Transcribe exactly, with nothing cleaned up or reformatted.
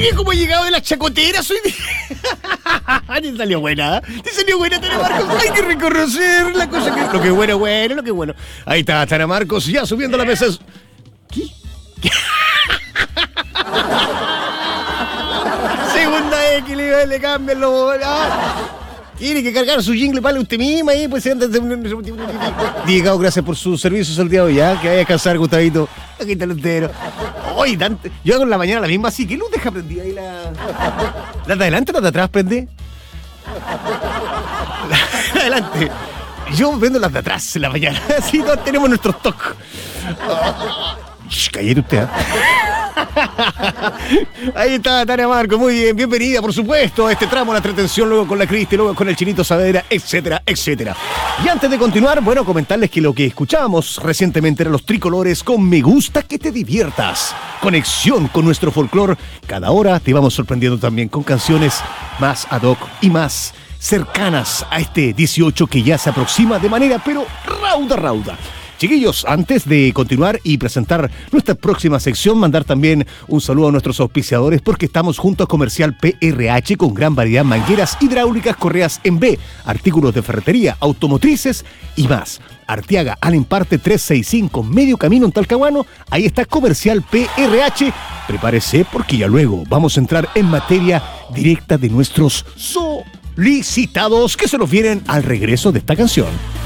Oye, ¿cómo he llegado de las chacoteras hoy día? Te salió buena, ¿eh? Te salió buena, Tana Marcos. Hay que reconocer la cosa que... Lo que es bueno, bueno, lo que es bueno. Ahí está, Tana Marcos, ya subiendo la mesa. ¿Qué? ¿Qué? Segunda X, le, le cambian los... ¿Ah? Tiene que cargar su jingle para usted misma ahí, pues antes de... Diego, gracias por sus servicios el día de hoy, ¿ya? Que vaya a descansar, Gustavito. Aquí está el entero. Oye, Dante, yo hago en la mañana la misma así. ¿Qué luz deja prendida ahí la... ¿La de adelante o la de atrás prende? La de adelante. Yo prendo las de atrás en la mañana. Así todos tenemos nuestros toques. Shh, cállate usted, ¿eh? Ahí está Tania Marco, muy bien, bienvenida por supuesto a este tramo, la entretención, luego con la Cristi, luego con el Chinito Saavedra, etcétera, etcétera. Y antes de continuar, bueno, comentarles que lo que escuchábamos recientemente eran los Tricolores con Me Gusta Que Te Diviertas. Conexión con nuestro folclore. Cada hora te vamos sorprendiendo también con canciones más ad hoc y más cercanas a este dieciocho que ya se aproxima de manera pero rauda, rauda. Chiquillos, antes de continuar y presentar nuestra próxima sección, mandar también un saludo a nuestros auspiciadores porque estamos junto a Comercial P R H con gran variedad de mangueras hidráulicas, correas en B, artículos de ferretería, automotrices y más. Arteaga, Allen Parte trescientos sesenta y cinco, medio camino en Talcahuano, ahí está Comercial P R H. Prepárese porque ya luego vamos a entrar en materia directa de nuestros solicitados que se nos vienen al regreso de esta canción.